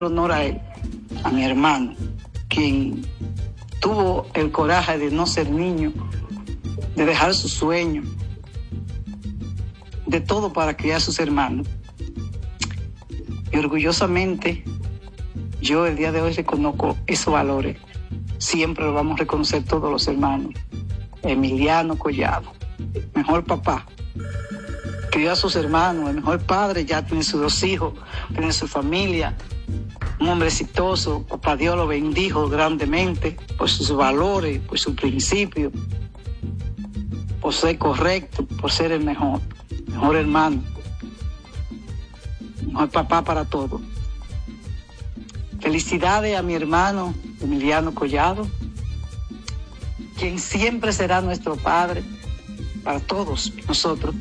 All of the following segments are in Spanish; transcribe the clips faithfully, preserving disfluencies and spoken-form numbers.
honor a él, a mi hermano, quien tuvo el coraje de no ser niño, de dejar su sueño, de todo para criar a sus hermanos. Y orgullosamente, yo el día de hoy reconozco esos valores. Siempre lo vamos a reconocer todos los hermanos. Emiliano Collado, mejor papá, crió a sus hermanos, el mejor padre, ya tiene sus dos hijos, tiene su familia, un hombre exitoso. Papá Dios lo bendijo grandemente por sus valores, por sus principios, por ser correcto, por ser el mejor, mejor hermano, mejor papá para todos. Felicidades a mi hermano Emiliano Collado, quien siempre será nuestro padre para todos nosotros.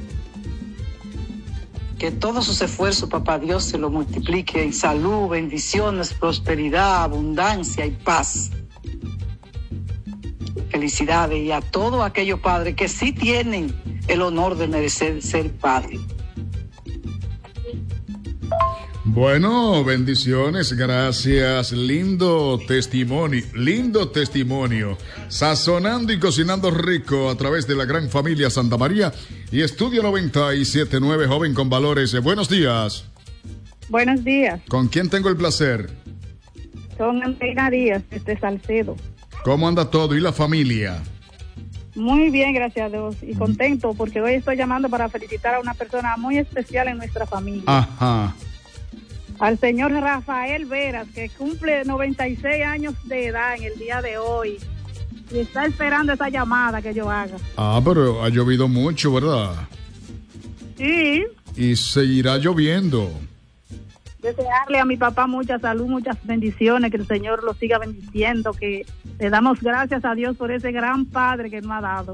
Que todos sus esfuerzos, papá Dios, se lo multiplique en salud, bendiciones, prosperidad, abundancia y paz. Felicidades, y a todos aquellos padres que sí tienen el honor de merecer ser padres. Bueno, bendiciones, gracias, lindo testimonio, lindo testimonio, sazonando y cocinando rico a través de la gran familia Santa María y Estudio noventa y siete punto nueve, joven con valores. Buenos días. Buenos días. ¿Con quién tengo el placer? Con Andreina Díaz, desde Salcedo. ¿Cómo anda todo y la familia? Muy bien, gracias a Dios, y contento porque hoy estoy llamando para felicitar a una persona muy especial en nuestra familia. Ajá. Al señor Rafael Veras, que cumple noventa y seis años de edad en el día de hoy, y está esperando esa llamada que yo haga. Ah, pero ha llovido mucho, ¿verdad? Sí. Y seguirá lloviendo. Desearle a mi papá mucha salud, muchas bendiciones, que el Señor lo siga bendiciendo, que le damos gracias a Dios por ese gran padre que nos ha dado.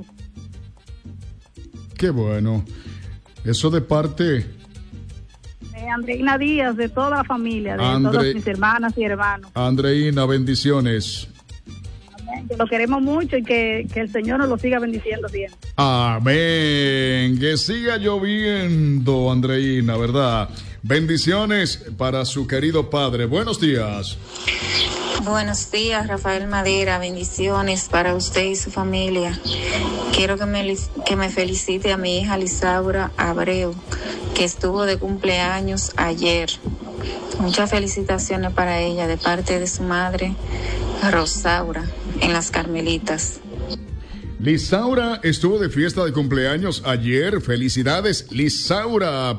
Qué bueno. Eso de parte... Andreina Díaz, de toda la familia, de Andre... todas mis hermanas y hermanos. Andreina, bendiciones. Amén, que lo queremos mucho y que, que el Señor nos lo siga bendiciendo siempre. Amén, que siga lloviendo, Andreina, ¿verdad? Bendiciones para su querido padre. Buenos días. Buenos días, Rafael Madera, bendiciones para usted y su familia. Quiero que me, que me felicite a mi hija Lisaura Abreu, que estuvo de cumpleaños ayer. Muchas felicitaciones para ella de parte de su madre, Rosaura, en Las Carmelitas. Lisaura estuvo de fiesta de cumpleaños ayer. Felicidades, Lisaura.